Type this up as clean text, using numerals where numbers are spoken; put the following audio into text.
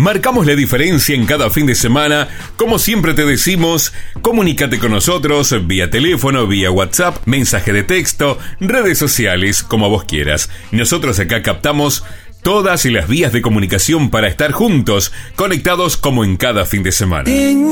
Marcamos la diferencia en cada fin de semana. Como siempre te decimos, comunícate con nosotros vía teléfono, vía WhatsApp, mensaje de texto, redes sociales, como vos quieras. Nosotros acá captamos todas las vías de comunicación para estar juntos, conectados como en cada fin de semana.